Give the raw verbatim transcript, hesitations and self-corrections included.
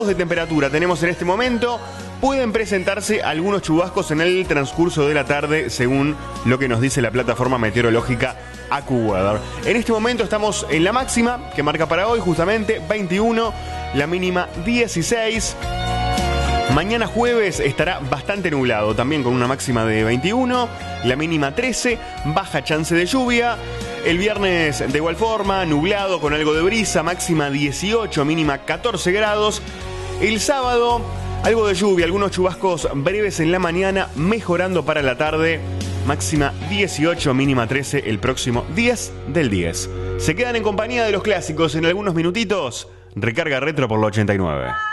de temperatura tenemos en este momento. Pueden presentarse algunos chubascos en el transcurso de la tarde, según lo que nos dice la plataforma meteorológica AccuWeather. En este momento estamos en la máxima, que marca para hoy justamente veintiuno, la mínima dieciséis. Mañana jueves estará bastante nublado, también con una máxima de veintiuno, la mínima trece, baja chance de lluvia. El viernes de igual forma, nublado con algo de brisa, máxima dieciocho, mínima catorce grados. El sábado, algo de lluvia, algunos chubascos breves en la mañana, mejorando para la tarde, máxima dieciocho, mínima trece, el próximo diez del diez. Se quedan en compañía de los clásicos en algunos minutitos. Recarga Retro por la ochenta y nueve.